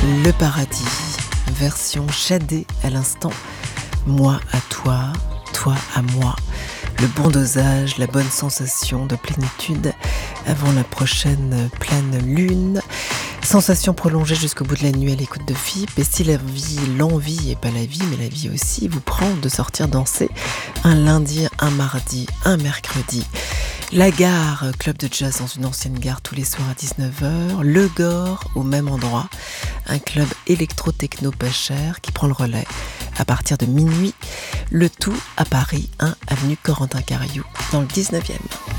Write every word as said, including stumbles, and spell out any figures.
Le Paradis, version shadée à l'instant. Moi à toi, toi à moi. Le bon dosage, la bonne sensation de plénitude avant la prochaine pleine lune. Sensation prolongée jusqu'au bout de la nuit à l'écoute de F I P. Et si la vie, l'envie, et pas la vie, mais la vie aussi, vous prend de sortir danser un lundi, un mardi, un mercredi. La Gare, club de jazz dans une ancienne gare tous les soirs à dix-neuf heures. Le Gore, au même endroit. Un club électro-techno pas cher qui prend le relais à partir de minuit. Le tout à Paris, un avenue Corentin Cariou, dans le dix-neuvième.